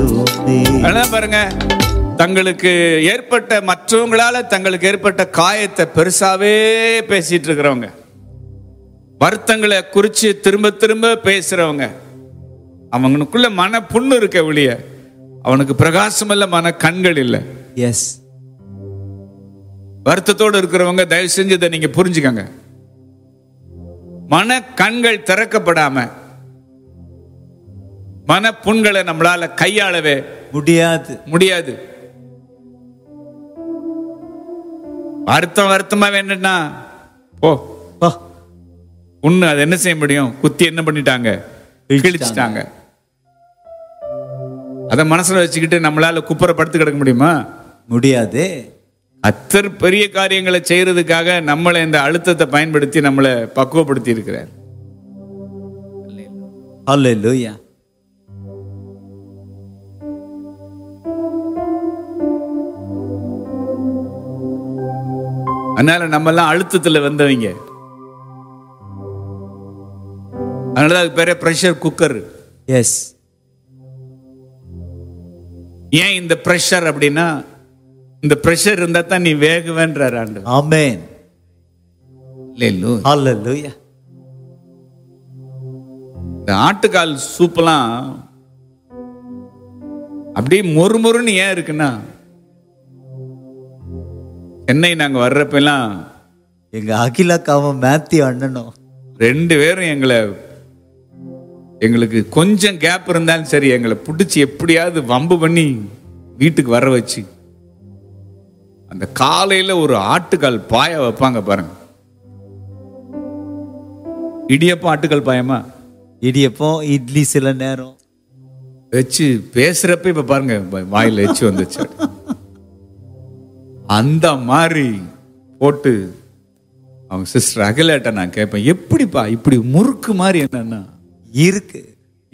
பாருங்க, தங்களுக்கு ஏற்பட்ட மற்றவங்களால தங்களுக்கு ஏற்பட்ட காயத்தை பெருசாவே பேசிட்டு இருக்கிறவங்க, வருத்தங்களை குறிச்சு திரும்ப திரும்ப பேசுறவங்க, அவனுக்குள்ள மன புண்ணு இருக்க ஒழிய அவனுக்கு பிரகாசம் இல்ல, மன கண்கள் இல்ல. எஸ். வருத்தத்தோடு இருக்கிறவங்க தயவு செஞ்சு இதை நீங்க புரிஞ்சுக்கங்க. மன கண்கள் திறக்கப்படாம மன புண்களை நம்மளால கையாளவே முடியாது. வருத்தமா வேணும்னா போ புண்ணு, அது என்ன செய்ய முடியும்? குத்தி என்ன பண்ணிட்டாங்க? கிழிச்சிட்டாங்க. அத மனசுல வச்சுக்கிட்டு நம்மளால குப்புற படுத்து கிடக்க முடியுமா? முடியாது. அத்தர் பெரிய காரியங்களை செய்யறதுக்காக நம்மளை இந்த அழுத்தத்தை பயன்படுத்தி நம்மளை பக்குவப்படுத்தி இருக்கிறார். ஹல்லேலூயா. அதனால நம்ம எல்லாம் அழுத்தத்துல வந்தவங்க. அதனால அது பேரே பிரஷர் குக்கர். எஸ். ஏன் இந்த பிரஷர் அப்படின்னா, இந்த பிரஷர் இருந்தா தான் நீ வேகுவேன்றார் ஆண்டவர். ஆமென். ஹல்லேலூயா. இந்த ஆட்டுக்கால் சூப்பெல்லாம் அப்படியே மொறுமொறுன்னு ஏன் இருக்குன்னா, சென்னை நாங்க வர்றப்பெல்லாம் எங்க அகிலாக்காவும் மேத்யூ அண்ணனும் 2 பேரும் எங்களுக்கு கொஞ்சம் கேப் இருந்தாலும் சரி, எங்களை பிடிச்சி எப்படியாவது வம்பு பண்ணி வீட்டுக்கு வர வச்சு அந்த காலையில ஒரு ஆட்டுக்கால் பாய வைப்பாங்க பாருங்க. இடியப்பம் ஆட்டுக்கால் பாயமா? இடியப்பம், இட்லி சில நேரம் வச்சு பேசுறப்ப இப்ப பாருங்க வாயில வச்சு வந்துச்சு. அந்த மாதிரி போட்டு அவங்க சிஸ்டர் அகிலேட்ட நான் கேட்பேன், எப்படிப்பா இப்படி முறுக்கு மாதிரி என்னன்னா இருக்கு.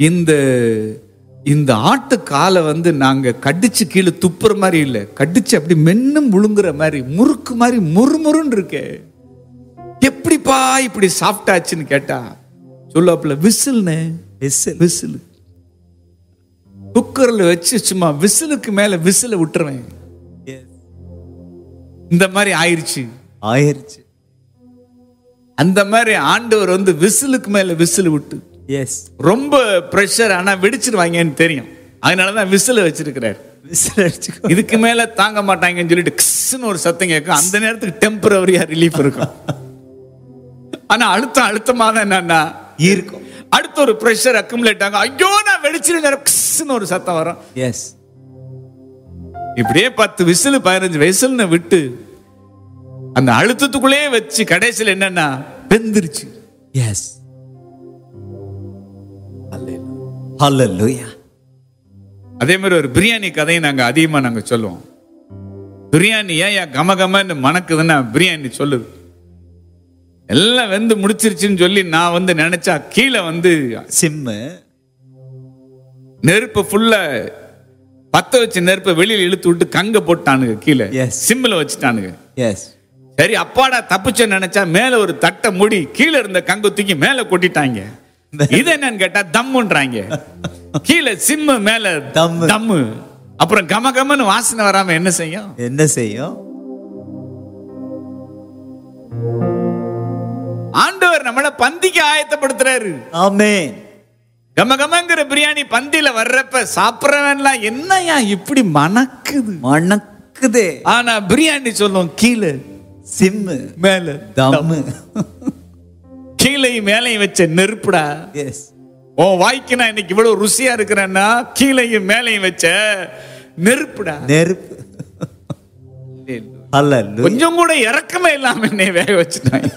இந்த ஆட்டு காலை நாங்க கடிச்சு கீழே துப்புற மாதிரி இல்ல, கடிச்சு அப்படி மென்னும் முழுங்குற மாதிரி முறுக்கு மாதிரி முறுமுறுன்னு இருக்கே, எப்படிப்பா இப்படி சாஃப்ட் ஆச்சுன்னு கேட்டா சொல்லுவாப்புல, விசில்னு விசில் குக்கர்ல வச்சு சும்மா விசிலுக்கு மேல விசில விட்டுருவேன். இந்த மாதிரி ஆயிருச்சு. அந்த மாதிரி ஆண்டவர் விசிலுக்கு மேல விசில் விட்டு, எஸ், ரொம்ப பிரஷர் ஆனா வெடிச்சிருவாங்கன்னு தெரியும், அதனாலதான் விசில வச்சிருக்கிறார். இதுக்கு மேல தாங்க மாட்டாங்கன்னு சொல்லிட்டு கிஸ்ன்னு ஒரு சத்தம் கேட்கும். அந்த நேரத்துக்கு டெம்பரரியா ரிலீஃப் இருக்கும். ஆனா அழுத்தமா தான் என்னன்னா இருக்கும். அடுத்த ஒரு பிரஷர் அக்குமுலேட் ஆகும். ஐயோ நான் வெடிச்சிருந்தேன், கிஸ்ன்னு ஒரு சத்தம் வரும். எஸ். இப்படியே 10 விசில் 15 விசில்னு விட்டு அந்த அழுத்தத்துக்குள்ளே வச்சு கடைசியில் என்னன்னா வெந்துருச்சு. எஸ். ஹல்லேலூயா. அதே மாதிரி ஒரு பிரியாணி கதையை நாங்க அதிகமா சொல்லுவோம். பிரியாணி ஏன் கமகமன்னு மணக்குதுன்னா பிரியாணி சொல்லுது. எல்லாம் வெந்து முடிச்சிருச்சுன்னு சொல்லி நான் நினைச்சா கீழே சிம்மு நெருப்பு ஃபுல்லா பத்த வச்ச நெருப்பை வெளியில இழுத்து விட்டு கங்க போட்டானுங்க, கீழே சிம்மில் வச்சுட்டானுங்க. சரி அப்பாடா தப்பிச்ச நினைச்சா மேல ஒரு தட்டை மூடி கீழே இருந்த கங்க தூக்கி மேல கொட்டிட்டாங்க. இது என்னன்னு கேட்டா தம்முன்றாங்க. கீழே சிம்மு மேல தம்மு. அப்புறம் கமகமன்னு வாசனை வராம என்ன செய்யும்? ஆண்டவர் நம்மள பந்திக்கு ஆயத்தப்படுத்துறாரு. ஆமென். கமகமங்கிற பிரியாணி பந்தியில வர்றப்ப சாப்பிடறவன்லாம் என்னையா இப்படி மணக்குது. ஆனா பிரியாணி சொல்லும் கீழே சிம்மு மேல தம்மு. கீழையும் மேலையும் வச்ச நெருப்புடா. உன் வாய்க்கு நான் இன்னைக்கு இவ்வளவு ருசியா இருக்கிறேன்னா கீழையும் மேலையும் வச்ச நெருப்புடா. நெருப்பு கொஞ்சம் கூட இறக்கமே இல்லாம என்னை வேக வச்சுட்டாங்க.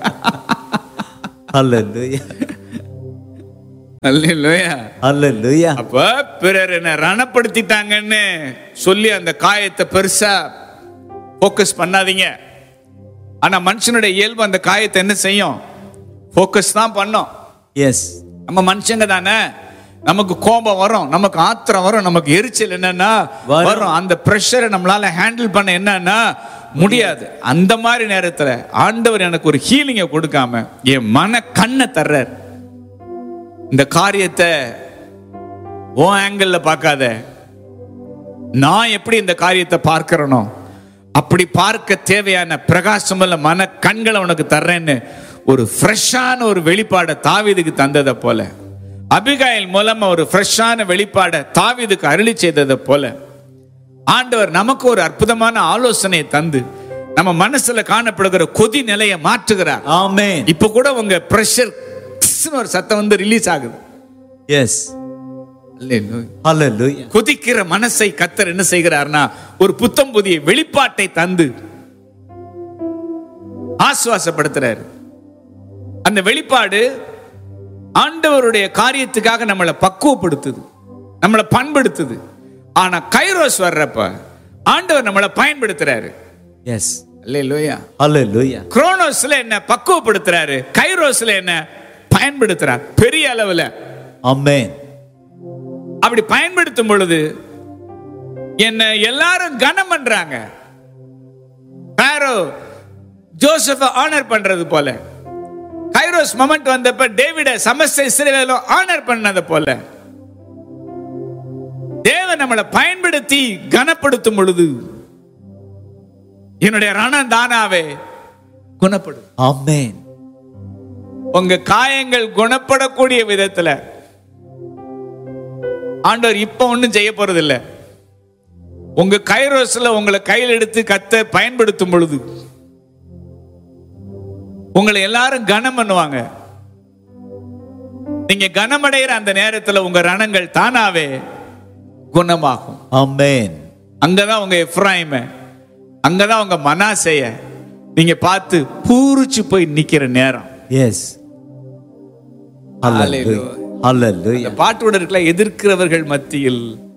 அப்ப பிறர் என்ன ரணப்படுத்திட்டாங்கன்னு சொல்லி அந்த காயத்தை பெருசா போக்கஸ் பண்ணாதீங்க. ஆனா மனுஷனுடைய இயல்பு அந்த காயத்தை என்ன செய்யும்? போக்கஸ் தான் பண்ணும். எஸ், நம்ம மனுஷங்க தானே, நமக்கு கோபம் வரும், நமக்கு ஆத்திரம் வரும், நமக்கு எரிச்சல் என்னன்னா வரும். அந்த பிரஷரை நம்மளால ஹேண்டில் பண்ண என்னன்னா முடியாது. அந்த மாதிரி நேரத்துல ஆண்டவர் எனக்கு ஒரு ஹீலிங்கை கொடுக்காம என் மன கண்ணை தர்றார். இந்த காரியத்தை ஓ ஆங்கிள் பார்க்காத, நான் எப்படி இந்த காரியத்தை பார்க்கிறனோ அப்படி பார்க்க தேவையான பிரகாசமுள்ள மன கண்களை உனக்கு தர்றேன்னு ஒரு ஃப்ரெஷ்ஷான ஒரு வெளிப்பாடை தாவீதுக்கு தந்ததை போல, அபிகாயில் மூலமா ஒரு ஃப்ரெஷ்ஷான வெளிப்பாடை தாவீதுக்கு அருளி செய்ததை போல, ஆண்டவர் நமக்கு ஒரு அற்புதமான ஆலோசனை தந்து நம்ம மனசுல காணப்படுகிற கொதி நிலையை மாற்றுகிறார். ஆமென். இப்ப கூட உங்க பிரஷர் ஒரு சத்தம் வந்து ரிலீஸ் ஆகுது. எஸ். ஹalleluya. கொதிக்கிற மனசை கர்த்தர் என்ன செய்கிறார்னா ஒரு புத்தம் புதிய வெளிப்பாட்டை தந்து ஆசுவாசப்படுத்துறாரு. அந்த வெளிப்பாடு ஆண்டவருடைய காரியத்துக்காக நம்மளை பக்குவப்படுத்துது, நம்மளை பண்படுத்துது. ஆனா கைரோஸ் வர்றப்ப ஆண்டவர் நம்மளை பயன்படுத்துறாரு. எஸ். அல்லேலூயா. ஹalleluya. குரோனோஸ்ல என்ன பக்குவப்படுத்துறாரு, கைரோஸ்ல என்ன பயன்படுத்துறார் பெரிய அளவுல. ஆமென். அப்படி பயன்படுத்தும் பொழுது என்ன எல்லாரும் கனம் பண்றாங்க. பாரோ ஜோசப் ஆனர் பண்றது போல, கைரோஸ் மொமெண்ட் வந்தப்ப டேவிட சமஸ்த இஸ்ரவேலும் ஆனர் பண்ணது போல, தேவன் நம்மளை பயன்படுத்தி கனப்படுத்தும் பொழுது என்னுடைய ரணம் தானாவே குணப்படும். ஆமென். உங்க காயங்கள் குணப்படக்கூடிய விதத்துல ஆண்டவர் இப்ப ஒண்ணும் செய்ய போறது இல்ல. உங்க கைரோஸ்ல உங்களை கையில் எடுத்து கத்த பயன்படுத்தும் பொழுது உங்களை எல்லாரும் கனம் பண்ணுவாங்க. நீங்க கனமடைகிற அந்த நேரத்துல உங்க ரணங்கள் தானாவே குணமாகும். ஆமென். அங்கதான் உங்க எப்ராயிம, அங்கதான் உங்க மனாசேய நீங்க பார்த்து பூரிச்சு போய் நிக்கிற நேரம். எஸ். ஹalleluya. ஹalleluya. பாட்டோட இருக்கல, எதிர்க்கிறவர்கள் மத்தியில்